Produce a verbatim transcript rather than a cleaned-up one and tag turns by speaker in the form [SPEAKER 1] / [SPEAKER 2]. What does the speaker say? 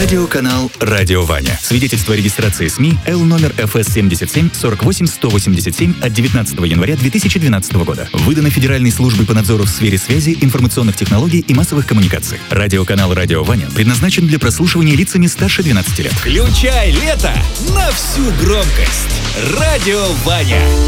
[SPEAKER 1] Радиоканал «Радио Ваня». Свидетельство о регистрации СМИ Л номер эф эс семьдесят семь сорок восемь сто восемьдесят семь от девятнадцатого января две тысячи двенадцатого года. Выдано Федеральной службой по надзору в сфере связи, информационных технологий и массовых коммуникаций. Радиоканал «Радио Ваня» предназначен для прослушивания лицами старше двенадцати лет.
[SPEAKER 2] Включай лето на всю громкость. Радио Ваня.